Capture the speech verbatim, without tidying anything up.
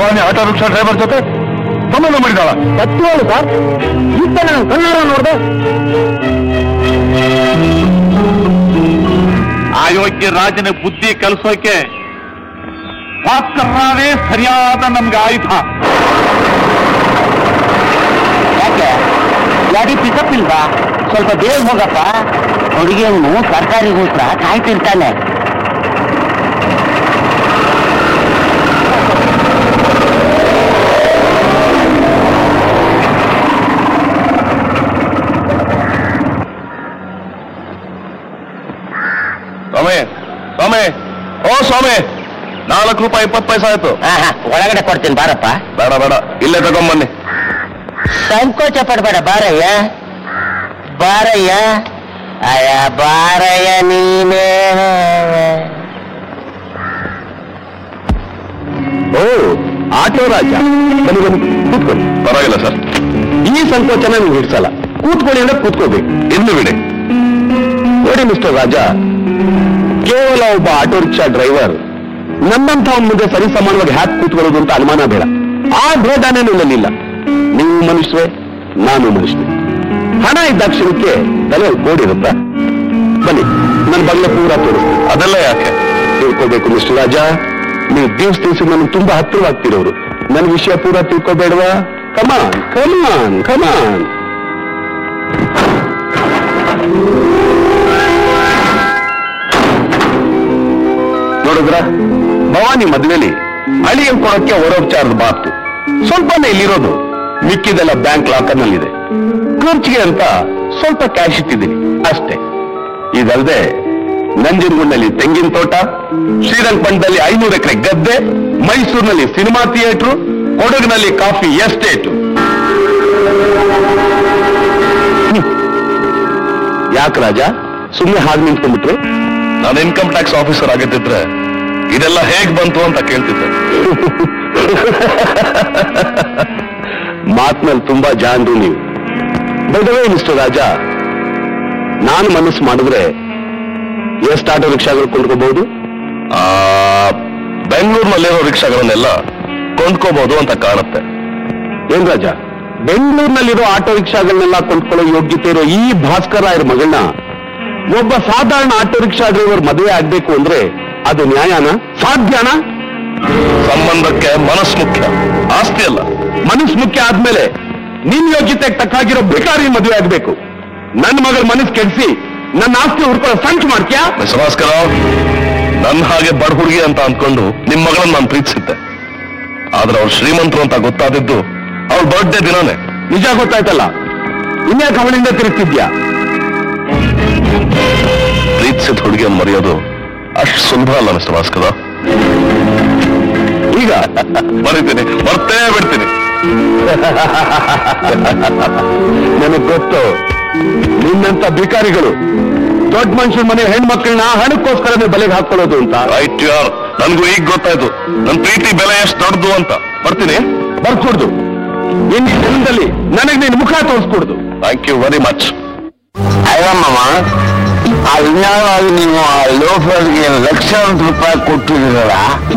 Bhavani auto rickshaw driver ಜೊತೆ ಸಂಬಂಧ ಮಾಡಿದಾಳ? ಸತ್ಯವಾಳು sir, ಈಗ ನಾನು ಕಣ್ಣಾರ ನೋಡ್ದೆ. ಅಯೋಗ್ಯ ರಾಜನ ಬುದ್ಧಿ ಕಲಿಸೋಕೆ ಭಾಸ್ಕರ್ರಾವೇ ಸರಿಯಾದ ನಮ್ಗೆ ಆಯುಧ. ಯಾಕೆ ಗಾಡಿ ಪಿಕಪ್ ಇಲ್ವಾ? ಸ್ವಲ್ಪ ಬೇಗ ಹೋಗಪ್ಪ. ಹುಡುಗಿಯನ್ನು ಸರ್ಕಾರಿಗೋಸ್ಕರ ಕಾಯ್ತಿರ್ತಾನೆ. ಸ್ವಾಮಿ ಸ್ವಾಮಿ ಓ ಸ್ವಾಮಿ, ನಾಲ್ಕು ರೂಪಾಯಿ ಇಪ್ಪತ್ತು ಪೈಸೆ ಆಯ್ತು. ಒಳಗಡೆ ಕೊಡ್ತೀನಿ ಬಾರಪ್ಪ. ಬೇಡ ಬೇಡ, ಇಲ್ಲೇ ತಗೊಂಬನ್ನಿ. ಸಂಕೋಚ ಪಡಬೇಡ, ಬಾರಯ್ಯ ಬಾರಯ್ಯ. ಅಯ್ಯ ಬಾರಯ್ಯ ನೀನೇ. ಓ ಆಟೋ ರಾಜ, ಬನ್ನಿ ಬನ್ನಿ ಕೂತ್ಕೊಳ್ಳಿ. ಪರವಾಗಿಲ್ಲ ಸರ್, ಈ ಸಂಕೋಚನ ನೀವು ಹಿಡ್ಸಲ್ಲ. ಕೂತ್ಕೊಳ್ಳಿ ಅಂದ್ರೆ ಕೂತ್ಕೋಬೇಕು. ಇನ್ನು ಬಿಡಿ. ನೋಡಿ ಮಿಸ್ಟರ್ ರಾಜ, ಕೇವಲ ಒಬ್ಬ ಆಟೋ ರಿಕ್ಷಾ ಡ್ರೈವರ್ ನನ್ನಂತ ಮುಂದೆ ಸರಿ ಸಮಾನವಾಗಿ ಹ್ಯಾಕ್ ಕೂತ್ಕೊಳ್ಳೋದು ಅಂತ ಅನುಮಾನ ಬೇಡ. ಆ ಭೇದನೇ ನನ್ನಲ್ಲಿಲ್ಲ. ನೀವು ಮನುಷ್ಯರೇ, ನಾನು ಮನುಷ್ಯನೇ. ಹಣ ಇದ್ದ ಕ್ಷಣಕ್ಕೆ ತಲೆ ಗೋಡಿರುತ್ತ. ಬನ್ನಿ, ನನ್ನ ಬಗ್ಲೆ ಪೂರ ತೋರಿಸ್ತೀನಿ. ಅದೆಲ್ಲ ಯಾಕೆ ತಿಳ್ಕೋಬೇಕು ಮಿಸ್ಟರ್ ರಾಜ? ನೀವು ದಿವ್ಸ ದಿವ್ಸ ನನಗೆ ತುಂಬಾ ಹತ್ತಿರವಾಗ್ತಿರೋರು. ನನ್ನ ವಿಷಯ ಪೂರ ತಿಳ್ಕೋಬೇಡವಾ? ಕಮಾನ್ ಕಮಾನ್ ಕಮಾನ್. ನೋಡಿದ್ರ, ಭವಾನಿ ಮದುವೆಲಿ ಅಳಿಯ ಕೊಡಕ್ಕೆ ವರೋಪಚಾರದ ಬಾತು ಸ್ವಲ್ಪನೇ ಇಲ್ಲಿರೋದು. ಮಿಕ್ಕಿದೆಲ್ಲ ಬ್ಯಾಂಕ್ ಲಾಕರ್ನಲ್ಲಿದೆ. ಖರ್ಚಿಗೆ ಅಂತ ಸ್ವಲ್ಪ ಕ್ಯಾಶ್ ಇಟ್ಟಿದ್ದೀನಿ ಅಷ್ಟೇ. ಇದಲ್ಲದೆ ನಂಜನಗೂಡಿನಲ್ಲಿ ತೆಂಗಿನ ತೋಟ, ಶ್ರೀರಂಗಪಟ್ಟಣದಲ್ಲಿ ಐನೂರು ಎಕರೆ ಗದ್ದೆ, ಮೈಸೂರಿನಲ್ಲಿ ಸಿನಿಮಾ ಥಿಯೇಟರ್, ಕೊಡಗಿನಲ್ಲಿ ಕಾಫಿ ಎಸ್ಟೇಟ್. ಯಾಕೆ ರಾಜ ಸುಮ್ಮನೆ ಹಾಗೆ ನಿಂತ್ಕೊಂಡ್ಬಿಟ್ರು? ನಾನು ಇನ್ಕಮ್ ಟ್ಯಾಕ್ಸ್ ಆಫೀಸರ್ ಆಗಿದ್ದಿದ್ರೆ ಇದೆಲ್ಲ ಹೇಗ್ ಬಂತು ಅಂತ ಕೇಳ್ತಿದ್ದೆ. ಮಾತ್ನಲ್ಲಿ ತುಂಬಾ ಜಾನ್ರು ನೀವು. ಬದವೇ ಮಿಸ್ಟರ್ ರಾಜ, ನಾನು ಮನಸ್ಸು ಮಾಡಿದ್ರೆ ಎಷ್ಟು ಆಟೋ ರಿಕ್ಷಾಗಳು ಕೊಂಡ್ಕೋಬಹುದು? ಬೆಂಗಳೂರಿನಲ್ಲಿರೋ ರಿಕ್ಷಾಗಳನ್ನೆಲ್ಲ ಕೊಂಡ್ಕೋಬಹುದು ಅಂತ ಕಾಣುತ್ತೆ. ಏನ್ ರಾಜ, ಬೆಂಗಳೂರಿನಲ್ಲಿರೋ ಆಟೋ ರಿಕ್ಷಾಗಳನ್ನೆಲ್ಲ ಕೊಂಡ್ಕೊಳ್ಳೋ ಯೋಗ್ಯತೆ ಇರೋ ಈ ಭಾಸ್ಕರ್ ರಾಯರ ಮಗಳನ್ನ ಒಬ್ಬ ಸಾಧಾರಣ ಆಟೋ ರಿಕ್ಷಾ ಡ್ರೈವರ್ ಮದುವೆ ಆಗ್ಬೇಕು ಅಂದ್ರೆ ಅದು ನ್ಯಾಯನ? ಸಾಧ್ಯನ? ಸಂಬಂಧಕ್ಕೆ ಮನಸ್ಸು ಮುಖ್ಯ, ಆಸ್ತಿ ಅಲ್ಲ. ಮನಸ್ಸು ಮುಖ್ಯ ಆದ್ಮೇಲೆ ನಿನ್ ಯೋಗ್ಯತೆಗೆ ತಕ್ಕಾಗಿರೋ ಭಿಕಾರಿ ಮದುವೆ ಆಗ್ಬೇಕು. ನನ್ನ ಮಗಳ ಮನಸ್ಸು ಕೆಡಿಸಿ ನನ್ನ ಆಸ್ತಿ ಹುಡ್ಕೊಳ್ಳೋ ಸಂಚು ಮಾಡ್ತೀಯಾ? ಭಾಸ್ಕರ, ನನ್ನ ಹಾಗೆ ಬಡ ಹುಡುಗಿ ಅಂತ ಅಂದ್ಕೊಂಡು ನಿಮ್ ಮಗಳನ್ನ ನಾನು ಪ್ರೀತಿಸಿದ್ದೆ. ಆದ್ರೆ ಅವ್ರು ಶ್ರೀಮಂತರು ಅಂತ ಗೊತ್ತಾದಿದ್ದು ಅವ್ರ ಬರ್ಡೇ ದಿನಾನೇ. ನಿಜ ಗೊತ್ತಾಯ್ತಲ್ಲ, ಇನ್ಯಾಕೆ ಅವಳಿಂದ ತಿರುಗ್ತಿದ್ಯಾ? ಪ್ರೀತಿಸಿದ ಹುಡುಗಿಯನ್ನು ಮರೆಯೋದು ಅಷ್ಟು ಸುಲಭ ಅಲ್ಲ ಮಿಸ್ಟರ್ ಭಾಸ್ಕರ. ಈಗ ಬರೀತೀನಿ, ಬರ್ತೇ ಬಿಡ್ತೀನಿ. ನನಗ್ ಗೊತ್ತು, ನಿನ್ನಂತ ಭಿಕಾರಿಗಳು ದೊಡ್ಡ ಮನುಷ್ಯನ ಮನೆ ಹೆಣ್ಮಕ್ಳನ್ನ ಹಣಕ್ಕೋಸ್ಕರನೇ ಬಲೆಗೆ ಹಾಕೊಳ್ಳೋದು ಅಂತ. ರೈಟ್ ಯಾರ್, ನನ್ಗೂ ಈಗ ಗೊತ್ತಾಯ್ತು ನನ್ನ ಪ್ರೀತಿ ಬೆಲೆ ಎಷ್ಟು ದೊಡ್ಡದು ಅಂತ. ಬರ್ತೀನಿ. ಬರ್ಕೊಡ್ದು ಇನ್ನು ದಿನದಲ್ಲಿ ನನಗೆ ನಿನ್ನ ಮುಖ ತೋರಿಸ್ಕೊಡ್ದು. Thank you very much. ಅಯ್ಯಮ್ಮಮ್ಮ, ಆ ವಿಜ್ಞಾನವಾಗಿ ನೀವು ಆ ಲೋಫರ್ಗೆ ಲಕ್ಷಾಂತರ ರೂಪಾಯಿ ಕೊಟ್ಟಿದ್ದೀರಲ್ಲ,